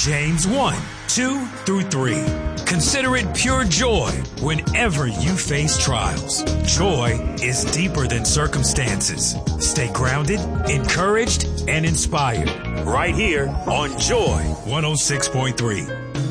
James 1, 2 through 3. Consider it pure joy whenever you face trials. Joy is deeper than circumstances. Stay grounded, encouraged, and inspired. Right here on Joy 106.3.